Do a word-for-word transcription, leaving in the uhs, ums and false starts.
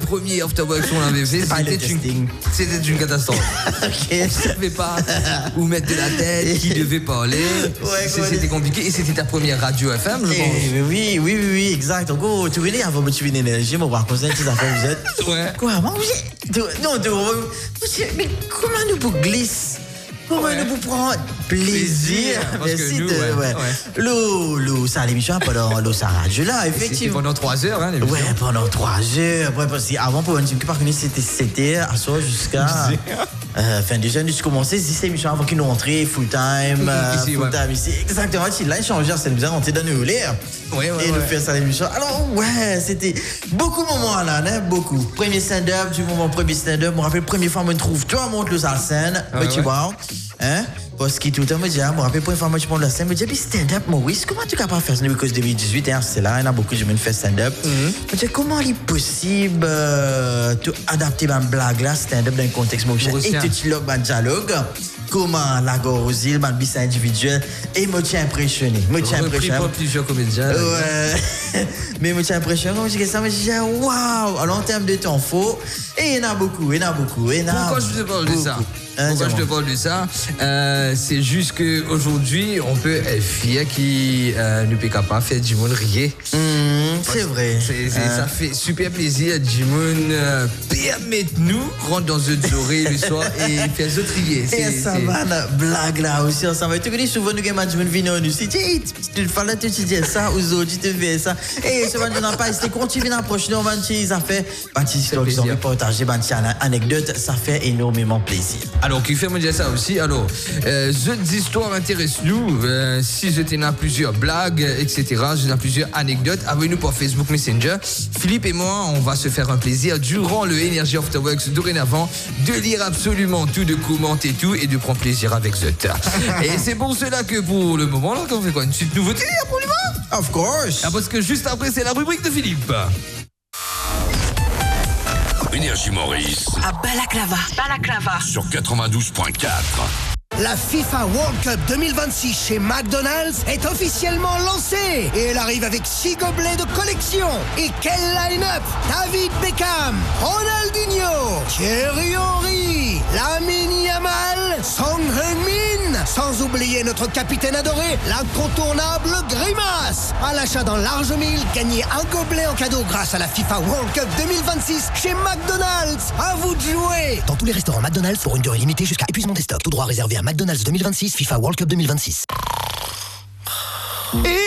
premier Afterworks qu'on avait fait, C'était c'était une, c'était une catastrophe. Okay. On ne savait pas où mettre de la tête, qui devait parler. Ouais, c'était ouais. compliqué. Et c'était ta première radio F M, je pense. Eh, oui, oui, oui, oui, exact. En gros, tu venais avant de tuer une énergie, moi, par contre, ces affaires, vous êtes. Ouais. Quoi, moi, vous êtes. Non, tu mais comment nous vous glisse? Comment Ouais. nous vous prend plaisir? Parce que Merci nous, de. ouais, Ouais. ouais. L'eau, l'eau, ça, l'émission pendant l'eau, ça radio là, C'était effectivement. pendant trois heures, hein, l'émission. Ouais, pendant trois heures. Après, parce qu'avant, pour une team qui par contre, c'était sept heures, à soir jusqu'à. Euh, fin déjà, nous commençons cette émission avant qu'ils nous rentrent full time. Euh, Ici, full ouais. time ici. Exactement. Si là, il changeait, c'est nous a rentré dans nos l'air. Ouais, ouais, Et nous ouais. faire ça l'émission. Alors, ouais, c'était beaucoup de moments là, hein, beaucoup. Premier stand-up, du moment premier stand-up. Je me rappelle, première fois, je me trouve, toi, monte le salle scène. Ah, Mais tu ouais. vois, hein? Parce que tout le temps, me dit, je me rappelle, première fois, je monte la scène, je me dis, puis stand-up, Maurice, comment tu es capable de faire ça? Parce que deux mille dix-huit, hein, c'est là, il y en a beaucoup, je me fais stand-up. Je me dis, comment il est possible euh, de adapter ma blague là, stand-up, dans un contexte mauricien, et Mauricien. tu dialogues, un dialogue? Comment la gorosile, ma bis individuel, et me tient impressionné. Me tient Repris impressionné. par plusieurs comédiens. là. Ouais. Mais moi, j'ai l'impression, quand je dis ça, je dis, waouh! Alors, en termes de temps, faux. Et il y en a beaucoup, il y en a beaucoup. Il y en a Pourquoi je te parle de ça? beaucoup. Hein, Pourquoi je te dis-moi. parle de ça? Euh, c'est juste qu'aujourd'hui, on peut être fier qu'il euh, ne peut pas faire du monde rire. Hum, c'est vrai. C'est- c'est- Hein. Ça fait super plaisir. Jimon, euh, permettez-nous rentrer dans une oreille le soir et faire ce trier. Et ça va, la blague là aussi, ça va. Tu connais souvent, nous, gamin, tu viens nous dire, hey, tu te fallait te dire ça, aux autres, tu te fais ça. Et ce matin, pas, c'était quand tu viens approcher, on va dire, ça fait, bah, tu histoire qu'ils ont plaisir. partager, bah, tu anecdote, ça fait énormément plaisir. Alors, qui fait me dire ça aussi? Alors, euh, cette histoire intéresse nous. Euh, si je t'en ai plusieurs blagues, et cetera, je t'en ai plusieurs anecdotes, avec nous par Facebook Messenger. Philippe et moi, on va se faire un plaisir durant le Energy Afterworks dorénavant de lire absolument tout, de commenter tout et de prendre plaisir avec The Et c'est pour cela que pour le moment, là, qu'on fait quoi? Une petite nouveauté, absolument? Of course. Ah, parce que juste après, c'est la rubrique de Philippe. Énergie Maurice À Balaclava. Balaclava. sur quatre-vingt-douze point quatre. La FIFA World Cup deux mille vingt-six chez McDonald's est officiellement lancée et elle arrive avec six gobelets de collection. Et quel line-up! David Beckham, Ronaldinho, Thierry Henry, Lamine Yamal, Son Heung-min, sans oublier notre capitaine adoré, l'incontournable Grimace. À l'achat d'un large mille, gagnez un gobelet en cadeau grâce à la FIFA World Cup deux mille vingt-six chez McDonald's. À vous de jouer! Dans tous les restaurants McDonald's pour une durée limitée jusqu'à épuisement des stocks. Tout droit réservé à McDonald's deux mille vingt-six, FIFA World Cup deux mille vingt-six.